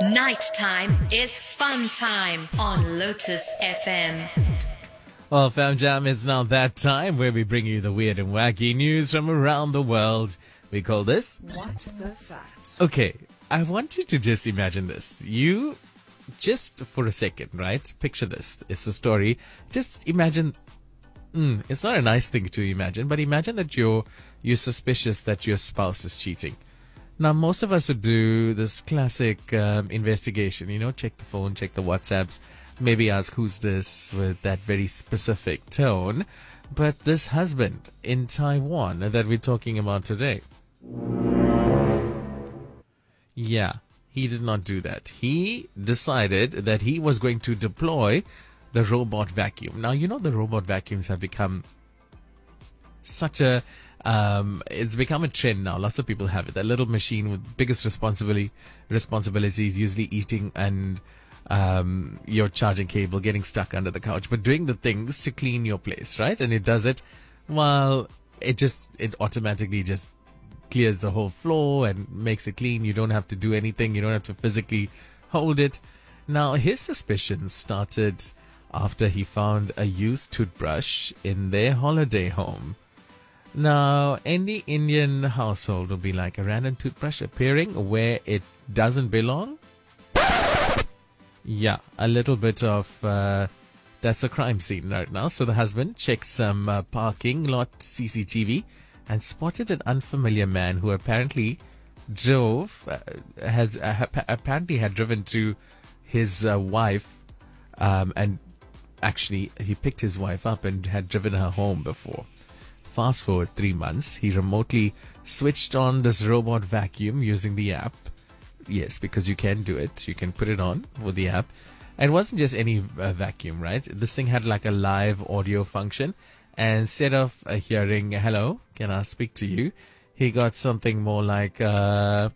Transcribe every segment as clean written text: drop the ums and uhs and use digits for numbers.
Nighttime is fun time on Lotus FM. Well, Fam Jam, it's now that time where we bring you the weird and wacky news from around the world. We call this What the Facts. Okay, I want you to just imagine this. You, just for a second, right? Picture this. It's a story. Just imagine, it's not a nice thing to imagine, but imagine that you're suspicious that your spouse is cheating. Now, most of us would do this classic investigation, check the phone, check the WhatsApps, maybe ask who's this with that very specific tone. But this husband in Taiwan that we're talking about today, yeah, he did not do that. He decided that he was going to deploy the robot vacuum. Now, the robot vacuums have become such a it's become a trend now. Lots of people have it. That little machine with biggest responsibilities, usually eating and your charging cable getting stuck under the couch, but doing the things to clean your place, right? And it does it while it automatically just clears the whole floor and makes it clean. You don't have to do anything. You don't have to physically hold it. Now, his suspicions started after he found a used toothbrush in their holiday home. Now, any Indian household will be like a random toothbrush appearing where it doesn't belong. Yeah, a little bit of that's a crime scene right now. So the husband checked some parking lot CCTV and spotted an unfamiliar man who apparently apparently had driven to his wife, and actually he picked his wife up and had driven her home before. Fast forward 3 months, he remotely switched on this robot vacuum using the app. Yes, because you can do it. You can put it on with the app. And it wasn't just any vacuum, right? This thing had like a live audio function. And instead of hearing, hello, can I speak to you? He got something more like, yeah,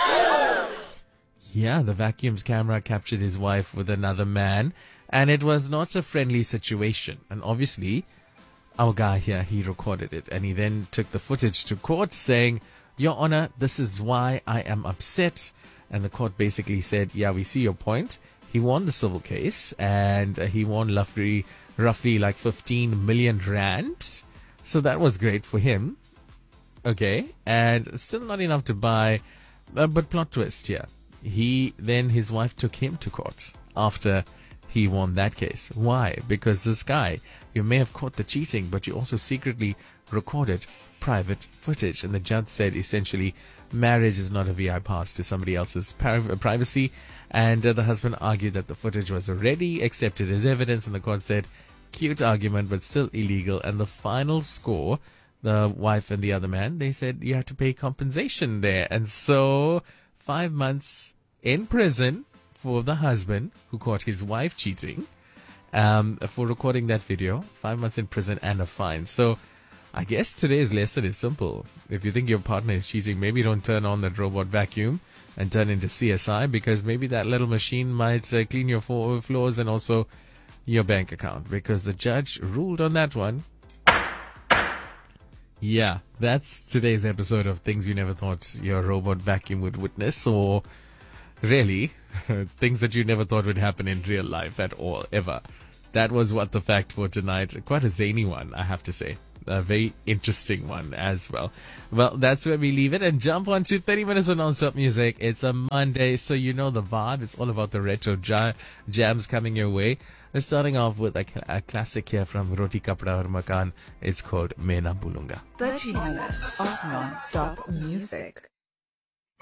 the vacuum's camera captured his wife with another man. And it was not a friendly situation. And obviously, our guy here, he recorded it. And he then took the footage to court saying, Your Honor, this is why I am upset. And the court basically said, yeah, we see your point. He won the civil case and he won roughly like 15 million rand. So that was great for him. Okay. And still not enough to buy, but plot twist here. His wife took him to court after he won that case. Why? Because this guy, you may have caught the cheating, but you also secretly recorded private footage. And the judge said essentially marriage is not a VI pass to somebody else's privacy. And the husband argued that the footage was already accepted as evidence. And the court said, cute argument, but still illegal. And the final score, the wife and the other man, they said you have to pay compensation there. And so 5 months in prison for the husband who caught his wife cheating, for recording that video, 5 months in prison and a fine. So I guess today's lesson is simple. If you think your partner is cheating, maybe don't turn on that robot vacuum and turn into CSI, because maybe that little machine might clean your floors and also your bank account, because the judge ruled on that one. Yeah, that's today's episode of Things You Never Thought Your Robot Vacuum Would Witness, or really, things that you never thought would happen in real life at all, ever. That was What the Fact for tonight. Quite a zany one, I have to say. A very interesting one as well. Well, that's where we leave it and jump on to 30 minutes of non-stop music. It's a Monday, so you know the vibe. It's all about the retro jams coming your way. We're starting off with a classic here from Roti Kapda Aur Makan. It's called Main Na Bhulunga. 30 minutes of non-stop music.